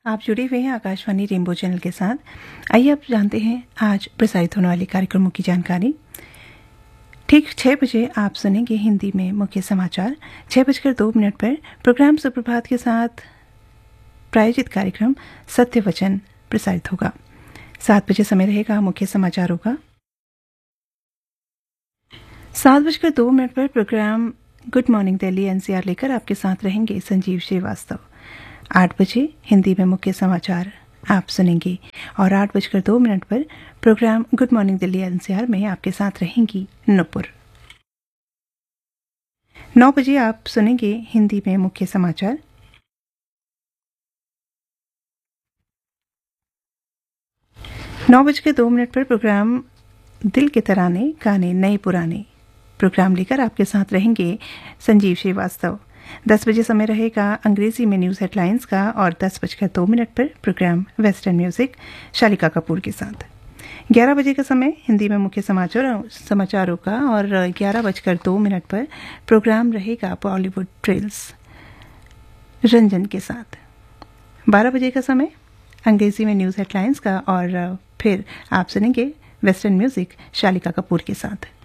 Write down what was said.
आप जुड़े हुए हैं आकाशवाणी रेनबो चैनल के साथ। आइए अब जानते हैं आज प्रसारित होने वाले कार्यक्रमों की जानकारी। ठीक 6 बजे आप सुनेंगे हिंदी में मुख्य समाचार। 6:02 पर प्रोग्राम सुप्रभात के साथ प्रायोजित कार्यक्रम सत्य वचन प्रसारित होगा। 7 बजे समय रहेगा मुख्य समाचारों का। 7:02 पर programme good morning Delhi NCR लेकर आपके साथ रहेंगे संजीव श्रीवास्तव। 8 बजे हिंदी में मुख्य समाचार आप सुनेंगे और 8:02 पर programme good morning Delhi NCR में आपके साथ रहेंगी नुपुर। 9 बजे आप सुनेंगे हिंदी में मुख्य समाचार। 9:02 पर प्रोग्राम दिल के तराने गाने नए पुराने प्रोग्राम लेकर आपके साथ रहेंगे संजीव श्रीवास्तव। 10 बजे समय रहेगा अंग्रेजी में न्यूज हेडलाइंस का और 10:02 पर प्रोग्राम वेस्टर्न म्यूजिक शालिका कपूर के साथ। 11 बजे का समय हिंदी में मुख्य समाचारों का और 11:02 पर प्रोग्राम रहेगा बॉलीवुड ट्रेल्स रंजन के साथ। 12 बजे का समय अंग्रेजी में न्यूज हेडलाइंस का और फिर आप सुनेंगे वेस्टर्न म्यूजिक शालिका कपूर के साथ।